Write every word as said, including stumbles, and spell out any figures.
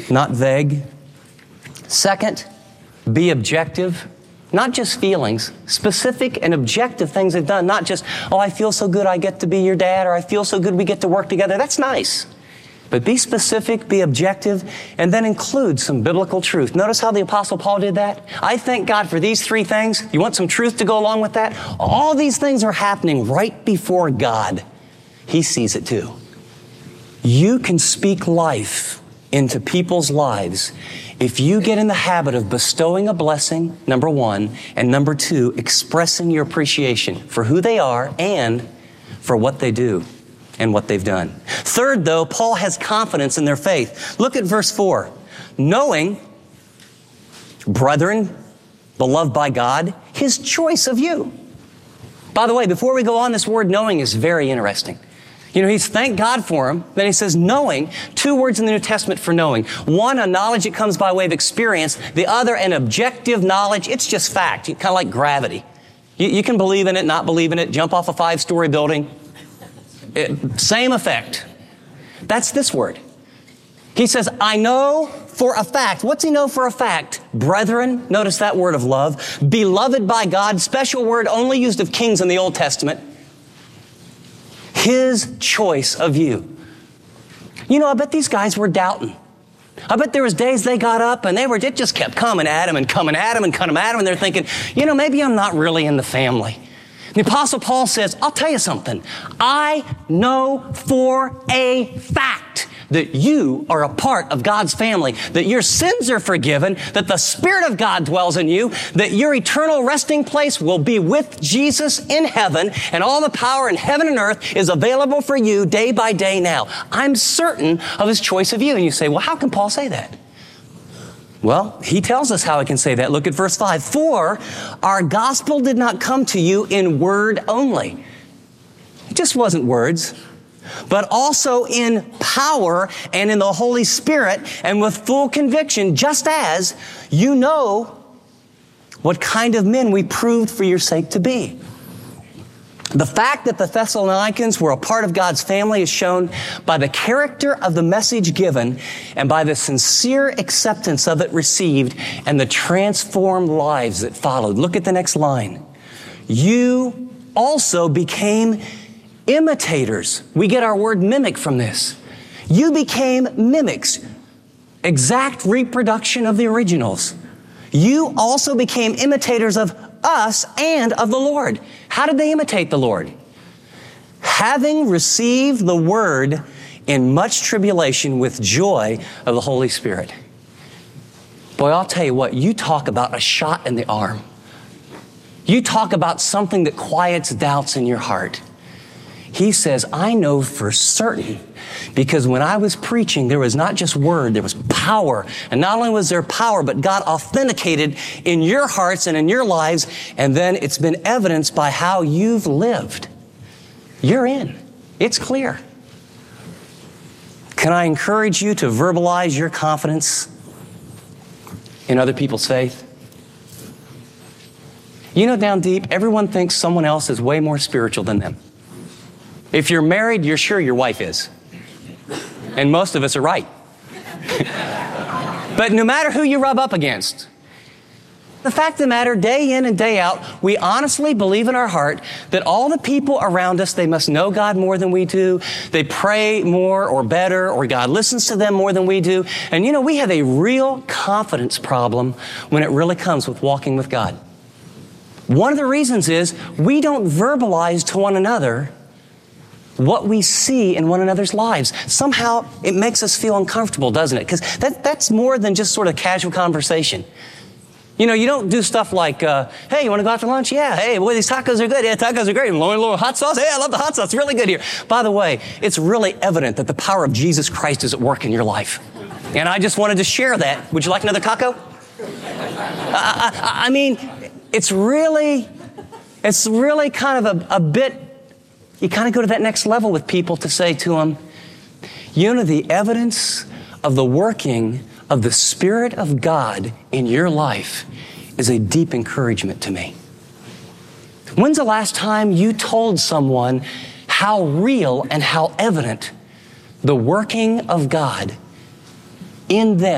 not vague. Second, be objective. Not just feelings, specific and objective things they've done. Not just, oh, I feel so good I get to be your dad, or I feel so good we get to work together. That's nice. But be specific, be objective, and then include some biblical truth. Notice how the Apostle Paul did that? I thank God for these three things. You want some truth to go along with that? All these things are happening right before God. He sees it too. You can speak life into people's lives if you get in the habit of bestowing a blessing, number one, and number two, expressing your appreciation for who they are and for what they do and what they've done. Third, though, Paul has confidence in their faith. Look at verse four. Knowing, brethren, beloved by God, His choice of you. By the way, before we go on, this word knowing is very interesting. You know, he's thanked God for him. Then he says knowing, two words in the New Testament for knowing. One, a knowledge that comes by way of experience. The other, an objective knowledge. It's just fact, kind of like gravity. You, you can believe in it, not believe in it, jump off a five-story building. It, same effect. That's this word. He says, I know for a fact. What's he know for a fact? Brethren, notice that word of love. Beloved by God, special word only used of kings in the Old Testament. His choice of you. You know, I bet these guys were doubting. I bet there was days they got up and they were, it just kept coming at him and coming at him and coming at him. And they're thinking, you know, maybe I'm not really in the family. The Apostle Paul says, I'll tell you something. I know for a fact that you are a part of God's family, that your sins are forgiven, that the Spirit of God dwells in you, that your eternal resting place will be with Jesus in heaven, and all the power in heaven and earth is available for you day by day now. I'm certain of His choice of you. And you say, well, how can Paul say that? Well, he tells us how he can say that. Look at verse five. For our gospel did not come to you in word only. It just wasn't words, but also in power and in the Holy Spirit and with full conviction, just as you know what kind of men we proved for your sake to be. The fact that the Thessalonians were a part of God's family is shown by the character of the message given and by the sincere acceptance of it received and the transformed lives that followed. Look at the next line. You also became imitators. We get our word mimic from this. You became mimics, exact reproduction of the originals. You also became imitators of us and of the Lord. How did they imitate the Lord? Having received the word in much tribulation with joy of the Holy Spirit. Boy, I'll tell you what, you talk about a shot in the arm. You talk about something that quiets doubts in your heart. He says, I know for certain, because when I was preaching, there was not just word, there was power. And not only was there power, but God authenticated in your hearts and in your lives, and then it's been evidenced by how you've lived. You're in. It's clear. Can I encourage you to verbalize your confidence in other people's faith? You know, down deep, everyone thinks someone else is way more spiritual than them. If you're married, you're sure your wife is. And most of us are right. But no matter who you rub up against, the fact of the matter, day in and day out, we honestly believe in our heart that all the people around us, they must know God more than we do. They pray more or better, or God listens to them more than we do. And you know, we have a real confidence problem when it really comes with walking with God. One of the reasons is we don't verbalize to one another what we see in one another's lives. Somehow it makes us feel uncomfortable, doesn't it? Because that, that's more than just sort of casual conversation. You know, you don't do stuff like, uh, hey, you want to go out to lunch? Yeah. Hey, boy, these tacos are good. Yeah, tacos are great. And Lord, Lord, hot sauce? Hey, I love the hot sauce. It's really good here. By the way, it's really evident that the power of Jesus Christ is at work in your life. And I just wanted to share that. Would you like another taco? I, I, I mean, it's really, it's really kind of a, a bit. You kind of go to that next level with people to say to them, you know, the evidence of the working of the Spirit of God in your life is a deep encouragement to me. When's the last time you told someone how real and how evident the working of God in them